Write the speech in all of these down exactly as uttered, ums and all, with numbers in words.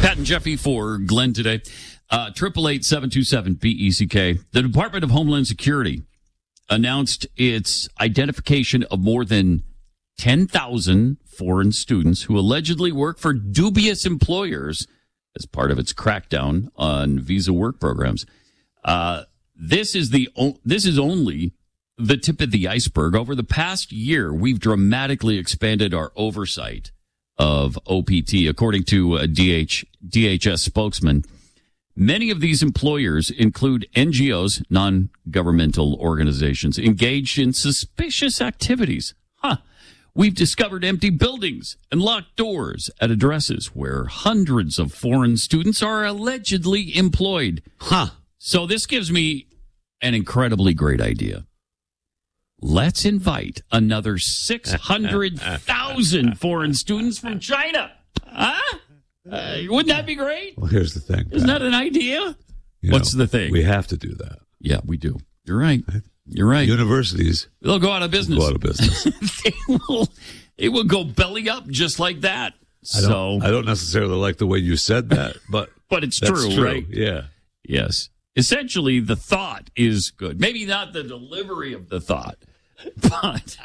Pat and Jeffy for Glenn today. Uh, triple eight seven two seven B E C K. The Department of Homeland Security announced its identification of more than ten thousand foreign students who allegedly work for dubious employers as part of its crackdown on visa work programs. Uh, this is the o- this is only the tip of the iceberg. Over the past year, we've dramatically expanded our oversight of O P T, according to a D H, D H S spokesman. Many of these employers include N G Os, non-governmental organizations, engaged in suspicious activities. Huh. We've discovered empty buildings and locked doors at addresses where hundreds of foreign students are allegedly employed. Huh. So this gives me an incredibly great idea. Let's invite another six hundred thousand foreign students from China. Huh? Uh, wouldn't that be great? Well, here's the thing. Isn't that an idea? You What's know, the thing? We have to do that. Yeah, we do. You're right. You're right. Universities. They'll go out of business. Go out of business. they, will, they will go belly up just like that. I so don't, I don't necessarily like the way you said that, but but it's that's true, true, right? Yeah. Yes. Essentially, the thought is good. Maybe not the delivery of the thought, but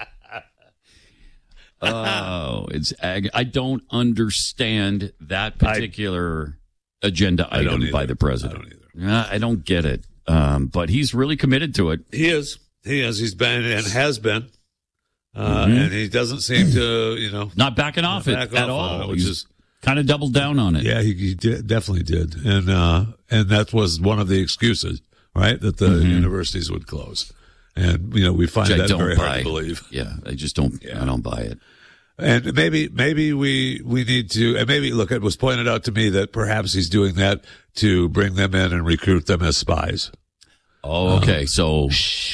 oh, it's ag- I don't understand that particular I, agenda item by the president. I don't either. I don't get it. Um, but he's really committed to it. He is. He is. He's been and has been. Uh, mm-hmm. And he doesn't seem to, you know. Not backing off it back at off all. It, which is kind of doubled down on it. Yeah, he, he did, definitely did. And uh, and that was one of the excuses, right, that the mm-hmm. universities would close. And, you know, we find which that very buy. hard to believe. Yeah, I just don't, yeah. I don't buy it. And maybe, maybe we, we need to, and maybe, look, it was pointed out to me that perhaps he's doing that to bring them in and recruit them as spies. Oh, okay. Um, so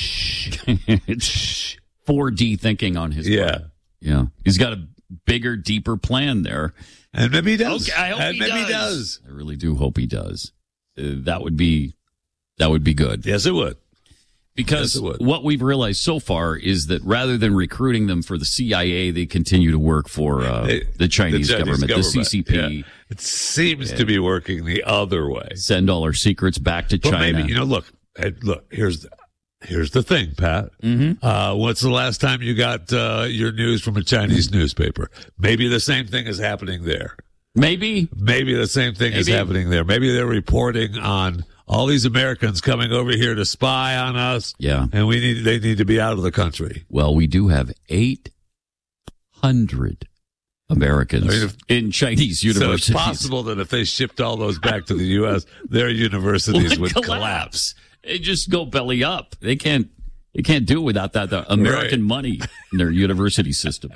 four D thinking on his yeah. part. Yeah. He's got a bigger, deeper plan there. And maybe he does. Okay, I hope and he, maybe does. he does. I really do hope he does. Uh, that would be, that would be good. Yes, it would. Because yes, it would. What we've realized so far is that rather than recruiting them for the C I A, they continue to work for uh, they, the, Chinese the Chinese government, government, the C C P. Yeah. It seems yeah. to be working the other way. Send all our secrets back to but China. Maybe, you know, look, look, here's the, here's the thing, Pat. Mm-hmm. Uh, what's the last time you got uh, your news from a Chinese newspaper? Maybe the same thing is happening there. Maybe. Maybe the same thing Maybe. is happening there. Maybe they're reporting on all these Americans coming over here to spy on us. Yeah. And we need, they need to be out of the country. Well, we do have eight hundred Americans I mean, if, in Chinese universities. So it's possible that if they shipped all those back to the U S, their universities would, would collapse. collapse. They just go belly up. They can't, they can't do it without that the American right. money in their university system.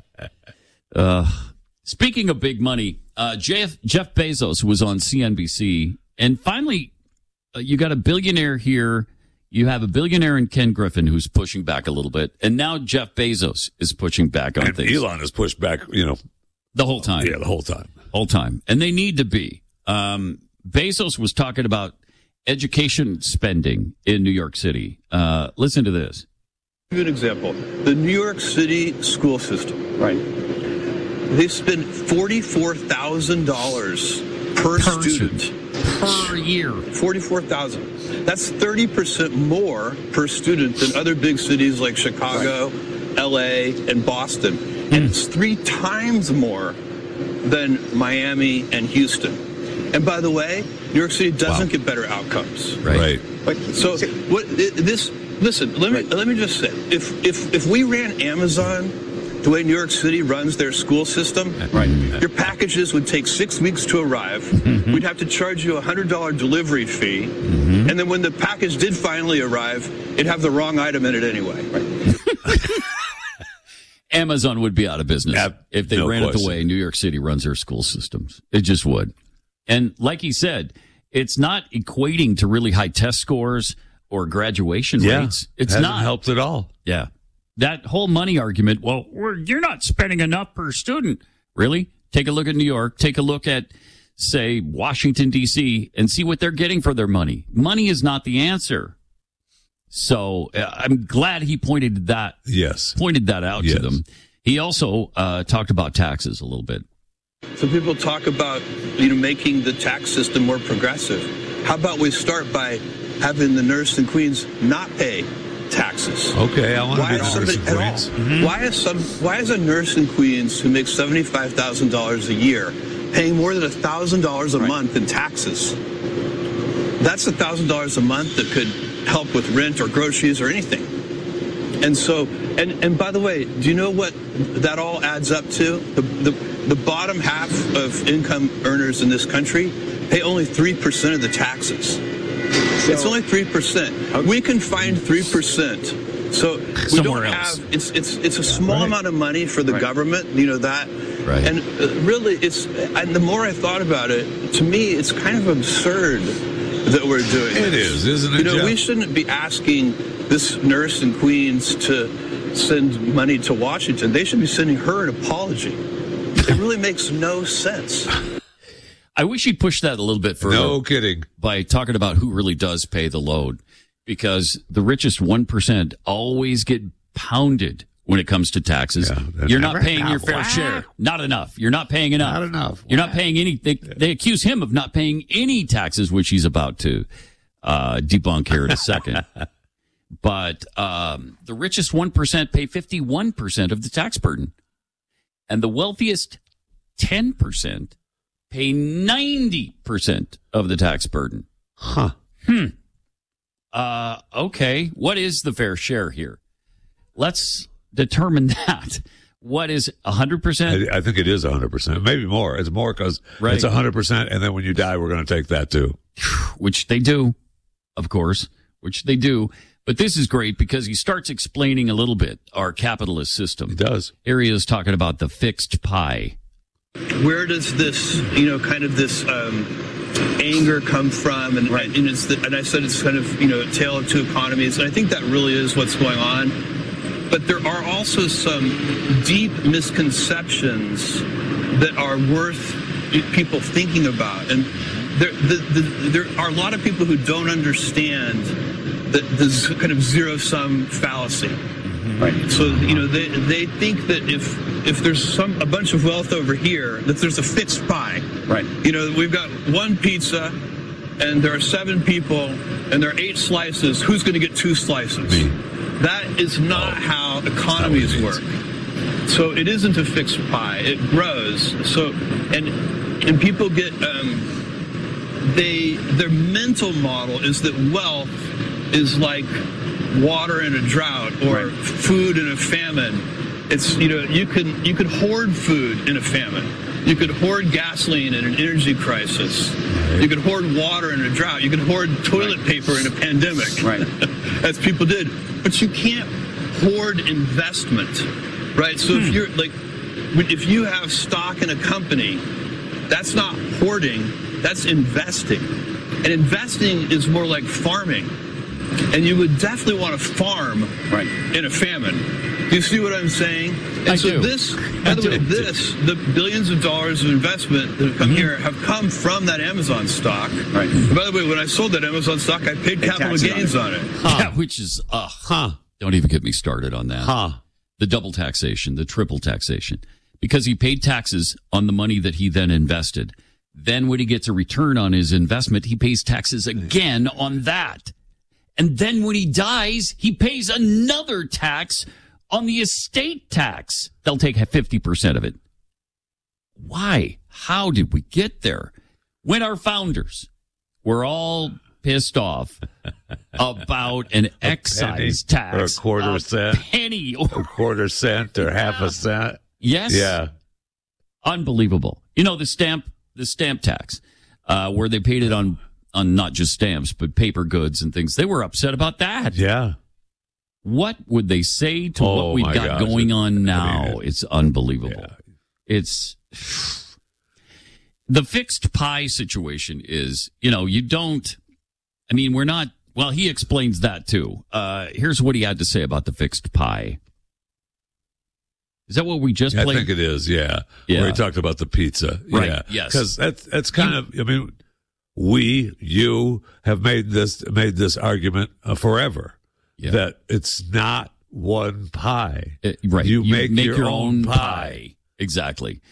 Uh, speaking of big money, uh, Jeff, Jeff Bezos was on C N B C, and finally, uh, you got a billionaire here. You have a billionaire in Ken Griffin who's pushing back a little bit, and now Jeff Bezos is pushing back on and things. Elon has pushed back, you know, the whole time. Yeah, the whole time, whole time, and they need to be. Um, Bezos was talking about education spending in New York City. Uh, listen to this. I'll give you an example. The New York City school system. Right. They spend forty-four thousand dollars per Person. student. Per year. forty-four thousand dollars. That's thirty percent more per student than other big cities like Chicago, right. L A, and Boston. Mm. And it's three times more than Miami and Houston. And by the way, New York City doesn't wow. get better outcomes. Right. right. So what this listen, let me right. let me just say, if if if we ran Amazon the way New York City runs their school system, right. your packages would take six weeks to arrive. Mm-hmm. We'd have to charge you a one hundred dollars delivery fee. Mm-hmm. And then when the package did finally arrive, it'd have the wrong item in it anyway. Right. Amazon would be out of business yeah, if they no ran question. it the way New York City runs their school systems. It just would. And like he said, it's not equating to really high test scores or graduation yeah, rates. It's hasn't not helped at all. Yeah. That whole money argument, well, we're, you're not spending enough per student. Really? Take a look at New York. Take a look at, say, Washington, D C, and see what they're getting for their money. Money is not the answer. So uh, I'm glad he pointed that, yes. pointed that out yes. to them. He also uh, talked about taxes a little bit. So people talk about, you know, making the tax system more progressive. How about we start by having the nurse in Queens not pay taxes? Okay, I want to Why be is the nurse somebody in at Queens. all? Mm-hmm. Why is some? Why is a nurse in Queens who makes seventy-five thousand dollars a year paying more than a thousand dollars a Right. month in taxes? That's a thousand dollars a month that could help with rent or groceries or anything. And so, and and by the way, do you know what that all adds up to? The the, the bottom half of income earners in this country pay only three percent of the taxes. It's only three percent. We can find three percent. So we Somewhere don't else. have, it's it's it's a small Right. amount of money for the Right. government, you know that. Right. And uh, really, it's, and the more I thought about it, to me, it's kind of absurd that we're doing It this. is, isn't it, You know, Jeff? we shouldn't be asking this nurse in Queens to send money to Washington. They should be sending her an apology. It really makes no sense. I wish he'd push that a little bit further. No kidding. By talking about who really does pay the load, because the richest one percent always get pounded when it comes to taxes. Yeah, that's You're not never paying your enough. fair Whack. share. Not enough. You're not paying enough. Not enough. You're not Whack. paying any. They, they accuse him of not paying any taxes, which he's about to uh, debunk here in a second. But um, the richest one percent pay fifty-one percent of the tax burden. And the wealthiest ten percent pay ninety percent of the tax burden. Huh. Hmm. Uh, okay. What is the fair share here? Let's determine that. What is one hundred percent? I, I think it is one hundred percent. Maybe more. It's more because Right. it's one hundred percent, and then when you die, we're going to take that too. Which they do, of course, which they do. But this is great because he starts explaining a little bit our capitalist system. It does. Here he is talking about the fixed pie. Where does this, you know, kind of this um, anger come from? And, Right. and, it's the, and I said it's kind of, you know, a tale of two economies. And I think that really is what's going on. But there are also some deep misconceptions that are worth people thinking about. And there, the, the, there are a lot of people who don't understand the, the kind of zero-sum fallacy. Right. So, you know, they they think that if if there's some a bunch of wealth over here, that there's a fixed pie. Right. You know, we've got one pizza, and there are seven people, and there are eight slices. Who's going to get two slices? Me. That is not Oh, how that's economies not what it work. So it isn't a fixed pie. It grows. So and and people get um, they their mental model is that wealth is like water in a drought or Right. food in a famine. It's, you know, you can you could hoard food in a famine. You could hoard gasoline in an energy crisis. You could hoard water in a drought. You could hoard toilet Right. paper in a pandemic. Right. As people did. But you can't hoard investment. Right? So Hmm. if you're like when- if you have stock in a company, that's not hoarding, that's investing. And investing is more like farming. And you would definitely want to farm Right. in a famine. Do you see what I'm saying? And I so do. this, I by the do. way, this, the billions of dollars of investment that have come Mm-hmm. here have come from that Amazon stock. Right. And by the way, when I sold that Amazon stock, I paid capital taxes on gains it. on it. Yeah, which is, uh, Huh. don't even get me started on that. Huh. The double taxation, the triple taxation, because he paid taxes on the money that he then invested. Then when he gets a return on his investment, he pays taxes again on that. And then when he dies, he pays another tax on the estate tax. They'll take fifty percent of it. Why? How did we get there? When our founders were all pissed off about an excise tax. or a quarter a cent. penny. A quarter cent or half a cent. Yes. Yeah. Unbelievable. You know, the stamp, the stamp tax, uh, where they paid it on, on not just stamps, but paper goods and things. They were upset about that. Yeah. What would they say to Oh, what we've my got gosh. going on I mean, now? it- It's unbelievable. Yeah. It's the fixed pie situation is, you know, you don't, I mean, we're not, well, he explains that too. Uh, here's what he had to say about the fixed pie. Is that what we just I played? think it is, yeah. Yeah. Where he talked about the pizza. Right, Yeah. yes. Because that's, that's kind of, I mean, we, you have made this, made this argument uh, forever. Yeah. That it's not one pie. Uh, right. You, make, your, own, pie. Exactly.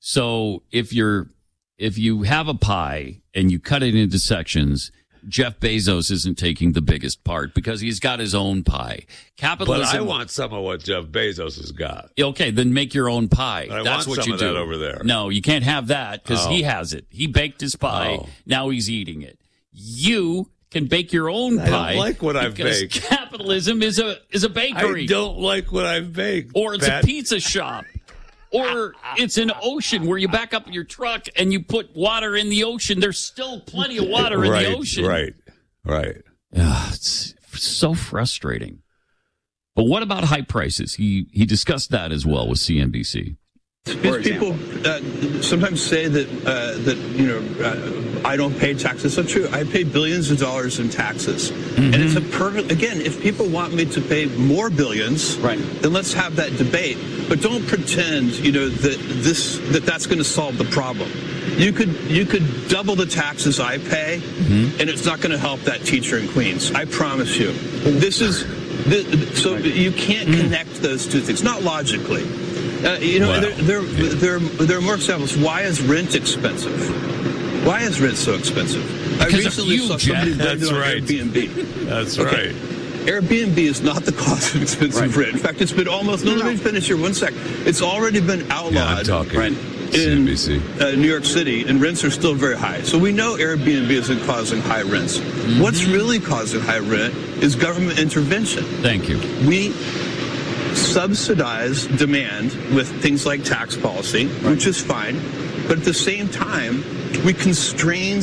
So if you're if you have a pie and you cut it into sections, Jeff Bezos isn't taking the biggest part because he's got his own pie. Capitalism. But I want some of what Jeff Bezos has got. Okay, then make your own pie. I That's want what some you of do that over there. No, you can't have that because Oh. he has it. He baked his pie. Oh. Now he's eating it. You can bake your own I don't pie. like what I've because baked. Capitalism is a is a bakery. I don't like what I've baked. Or it's Pat. a pizza shop. Or it's an ocean where you back up your truck and you put water in the ocean. There's still plenty of water right, in the ocean. Right, right. Ugh, it's so frustrating. But what about high prices? He he discussed that as well with C N B C. Because people uh, sometimes say that uh, that you know uh, I don't pay taxes. That's true. I pay billions of dollars in taxes, mm-hmm. and it's a perfect. Again, if people want me to pay more billions, right. then let's have that debate. But don't pretend, you know, that this that that's going to solve the problem. You could you could double the taxes I pay, mm-hmm. and it's not going to help that teacher in Queens. I promise you. This is this, so you can't mm-hmm. connect those two things, not logically. Uh, you know, wow. there, there, there, there are more examples. Why is rent expensive? Why is rent so expensive? Because I recently you, saw Jeff. somebody That's on right. Airbnb. That's okay. right. Airbnb is not the cause of expensive right. rent. In fact, it's been almost. No, no, let me finish here one sec. It's already been outlawed. Yeah, I'm talking. Right, C N B C. in uh, New York City, and rents are still very high. So we know Airbnb isn't causing high rents. Mm-hmm. What's really causing high rent is government intervention. Thank you. We subsidize demand with things like tax policy, right. which is fine, but at the same time, we constrain